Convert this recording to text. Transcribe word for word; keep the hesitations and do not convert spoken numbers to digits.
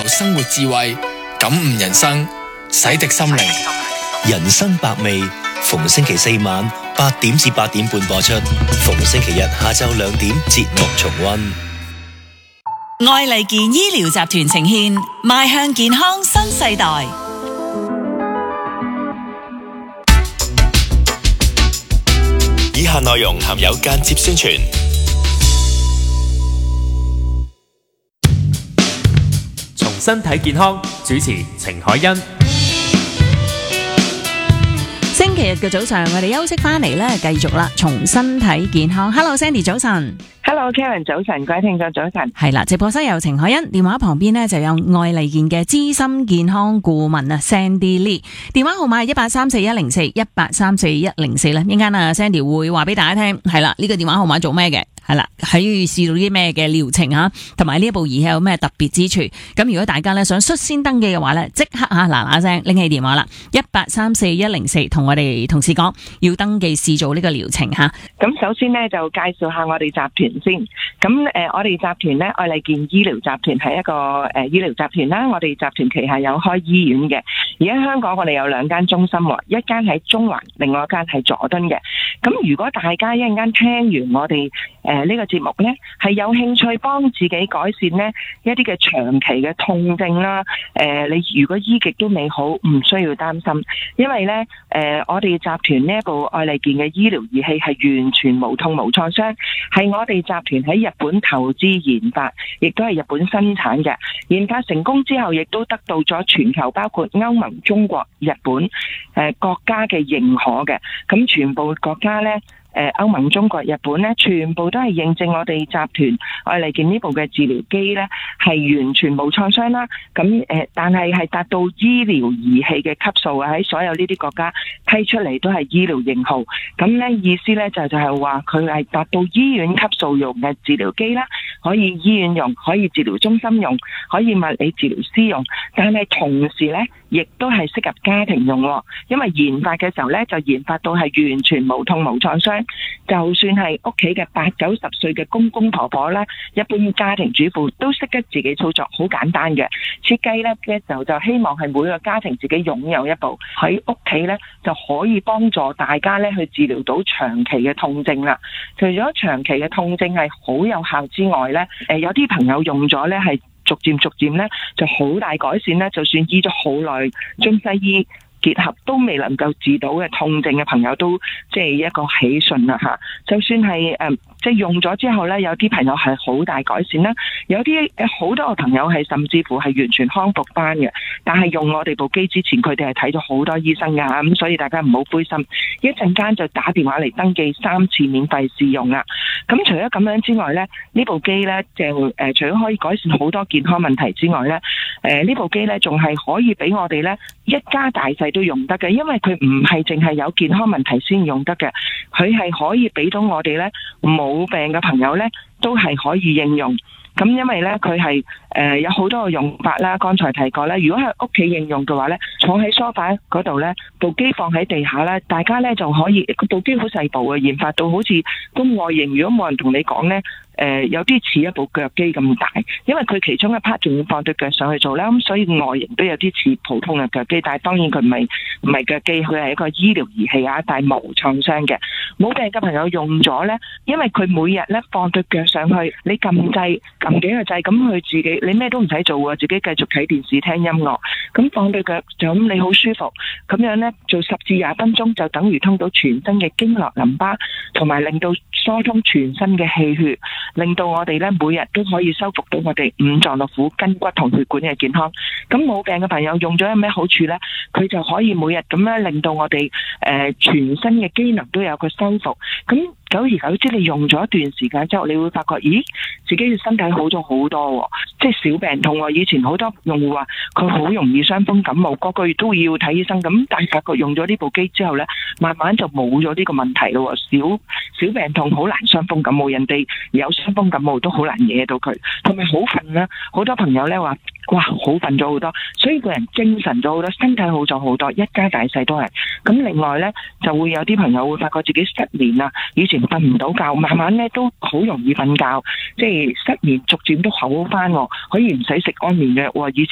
生活智慧，感悟人生，洗滌心靈。 人生百味，逢星期四晚八點至八點半播出，逢星期日下晝兩點節目重溫。 愛麗健醫療集團呈獻，邁向健康新世代。 以下內容含有間接宣傳。 從身體健康，主持程海欣。 星期日嘅早上，我哋休息翻嚟咧，繼續啦，從身體健康。Hello Sandy， 早晨。 Hello Karen， 早晨，各位聽眾早晨。 係啦，直播室有程海欣，電話旁邊呢就有愛麗健嘅資深健康顧問啊 Sandy Lee， 電話號碼係一八三四一零四一八三四一零四啦。一陣間啊 Sandy 會話俾大家聽，係啦，呢個電話號碼做咩嘅？係啦，喺試到啲咩嘅療程啊，同埋呢一部儀器有咩特別之處？咁如果大家咧想率先登記嘅話咧，即刻吓嗱嗱聲拎起電話啦，一八三四一零四同我哋同事講要登記試做呢個療程吓。 咁首先咧就介紹下我哋集團先。咁誒、呃，我哋集團咧愛麗健醫療集團係一個誒、呃、醫療集團啦。我哋集團旗下有開醫院嘅，而家香港我哋有兩間中心，一間喺中環，另外一間係佐敦嘅。咁如果大家一陣間聽完我哋誒、呃這個、呢個節目咧，係有興趣幫自己改善呢一啲嘅長期嘅痛症啦，誒、呃，你如果醫極都未好，唔需要擔心，因為咧誒、呃，我哋集團呢一部愛麗健嘅醫療儀器係完全無痛無創傷，係我哋集團喺日本投資研發，亦都係日本生產嘅。研發成功之後，亦都得到咗全球包括歐盟、中國、日本誒、呃、國家嘅認可嘅。咁全部國家咧。誒，歐盟、中國、日本咧，全部都係認證我哋集團愛麗健呢部嘅治療機咧，係完全冇創傷啦。咁誒，但係係達到醫療儀器嘅級數啊，喺所有呢啲國家批出嚟都係醫療型號。咁咧意思咧就就係話佢係達到醫院級數用嘅治療機啦，可以醫院用，可以治療中心用，可以物理治療師用，但係同時咧，亦都係適合家庭用。因為研發嘅時候咧，就研發到係完全無痛無創傷。就算係屋企嘅八九十歲嘅公公婆婆咧，一般家庭主婦都識得自己操作，好簡單嘅設計咧嘅時候，就希望係每個家庭自己擁有一部喺屋企咧，就可以幫助大家咧去治療到長期嘅痛症啦。除咗長期嘅痛症係好有效之外咧，誒有啲朋友用咗咧係逐漸逐漸咧就好大改善咧，就算醫咗好耐中西醫結合都未能夠治到嘅痛症嘅朋友都即係一個喜訊啦吓。就算係誒、呃、即係用咗之後咧，有啲朋友係好大改善啦，有啲誒好多個朋友係甚至乎係完全康復翻嘅。但係用我哋部機之前，佢哋係睇咗好多醫生噶吓，咁所以大家唔好灰心，一陣間就打電話嚟登記三次免費試用啦。咁除咗咁樣之外咧，呢部機咧就誒、呃、除咗可以改善好多健康問題之外咧，誒、呃、呢部機咧仲係可以俾我哋咧一家大細都用得嘅，因為佢唔係淨係有健康問題先用得嘅，佢係可以俾到我哋咧冇病嘅朋友咧都係可以應用。咁因為咧佢係誒有好多個用法啦，剛才提過咧，如果喺屋企應用嘅話咧，坐喺梳化嗰度咧，部機放喺地下咧，大家咧就可以，部機好細部嘅，研發到好似個外形，如果冇人同你講咧，誒、呃、有啲似一部腳機咁大，因為佢其中一 part 仲要放對腳上去做啦，咁所以外形都有啲似普通嘅腳機，但係當然佢唔係唔係腳機，佢係一個醫療儀器啊，但係無創傷嘅。冇病嘅朋友用咗咧，因為佢每日咧放對腳上去，你撳掣撳幾個掣，咁佢自己你咩都唔使做啊，自己繼續睇電視聽音樂，咁放對腳就咁你好舒服，咁樣咧做十至廿分鐘就等於通到全身嘅經絡淋巴，同埋令到疏通全身嘅氣血，令到我哋咧每日都可以修復到我哋五臟六腑、筋骨同血管嘅健康。咁冇病嘅朋友用咗有咩好處咧？佢就可以每日咁樣令到我哋誒、呃、全身嘅機能都有個修復。咁久而久之，你用咗一段時間之後，你會發覺，咦，自己嘅身體好咗好多，即係小病痛。以前好多用戶話佢好容易傷風感冒，個個月都要睇醫生。咁但係發覺用咗呢部機之後呢，慢慢就冇咗呢個問題咯。小小病痛好難傷風感冒，人哋有傷風感冒都好難惹到佢。同埋好瞓啦，好多朋友呢話，哇，好瞓咗好多，所以個人精神咗好多，身體好咗好多，一家大細都係。咁另外呢，就會有啲朋友會發覺自己失眠啊，以前瞓唔到覺，慢慢咧都好容易瞓覺，即係失眠逐漸都好翻，可以唔使食安眠藥。以前